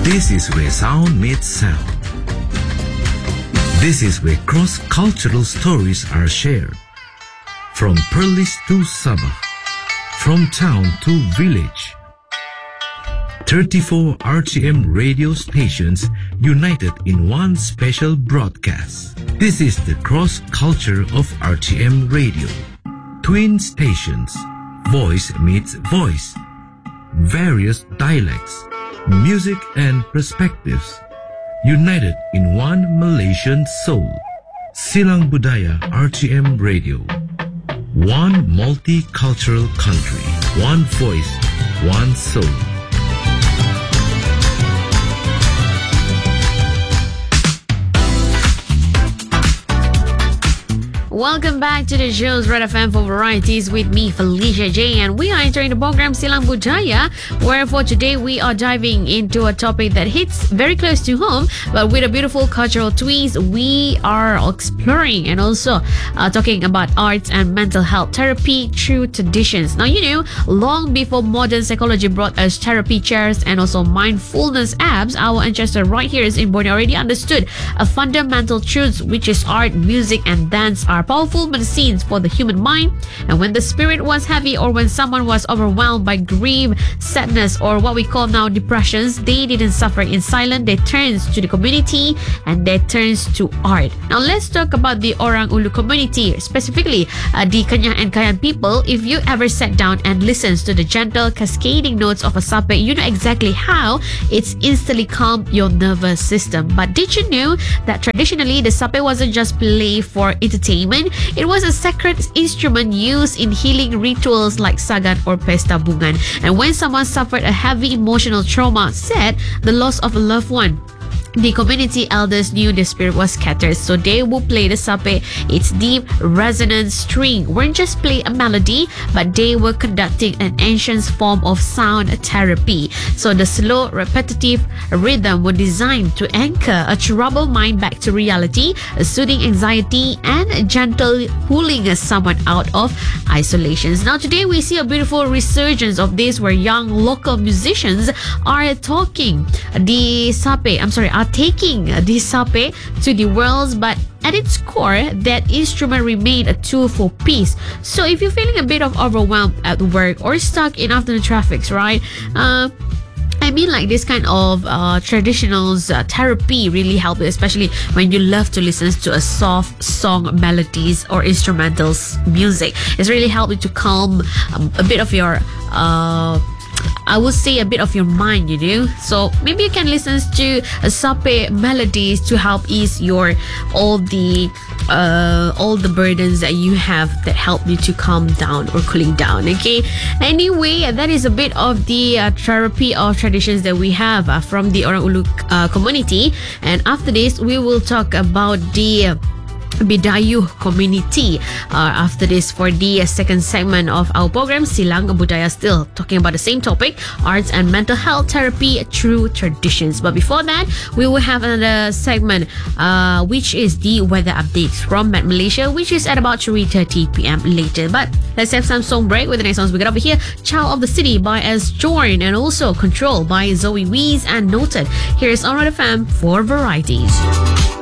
This is where sound meets sound. This is where cross-cultural stories are shared. From Perlis to Sabah, from town to village. 34 RTM radio stations united in one special broadcast. This is the cross-culture of RTM radio. Twin stations, voice meets voice. Various dialects, music and perspectives, united in one Malaysian soul. Silang Budaya RTM Radio. One multicultural country, one voice, one soul. Welcome back to the show's Red FM for Varieties with me, Felicia J. And we are entering the program Silang Budaya, where for today we are diving into a topic that hits very close to home, but with a beautiful cultural twist. We are exploring and also talking about arts and mental health therapy through traditions. Now, you know, long before modern psychology brought us therapy chairs and also mindfulness apps, our ancestors right here in Borneo already understood a fundamental truth, which is art, music, and dance are powerful medicines for the human mind. And when the spirit was heavy, or when someone was overwhelmed by grief, sadness, or what we call now depressions, they didn't suffer in silence. They turned to the community and they turned to art. Now let's talk about the Orang Ulu community, specifically the Kenyah and Kayan people. If you ever sat down and listened to the gentle cascading notes of a sape, you know exactly how it's instantly calmed your nervous system. But did you know that traditionally the sape wasn't just play for entertainment? It was a sacred instrument used in healing rituals like Sagan or Pesta Bungan. And when someone suffered a heavy emotional trauma, said the loss of a loved one, the community elders knew the spirit was scattered, so they would play the sape. Its deep resonant string weren't just play a melody, but they were conducting an ancient form of sound therapy. So the slow, repetitive rhythm were designed to anchor a troubled mind back to reality, soothing anxiety and gentle pulling someone out of isolations. Now today we see a beautiful resurgence of this, where young local musicians are taking the sape to the world, but at its core, that instrument remained a tool for peace. So if you're feeling a bit of overwhelmed at work or stuck in afternoon traffics, right? This kind of traditional therapy really helps, especially when you love to listen to a soft song melodies or instrumentals music. It's really helping to calm a bit of your I would say a bit of your mind, you know. So maybe you can listen to sape melodies to help ease your all the burdens that you have, that help you to calm down or cooling down. Okay. Anyway, that is a bit of the therapy of traditions that we have from the Orang Ulu community. And after this, we will talk about the Bidayuh community after this for the second segment of our program Silang Budaya, still talking about the same topic, arts and mental health therapy through traditions. But before that, we will have another segment which is the weather updates from Met Malaysia, which is at about 3:30 p.m. later. But let's have some song break with the next songs we got over here. Child of the City by S. Jorn, and also Control by Zoe Wees and Noted. Here's on Red FM for Varieties.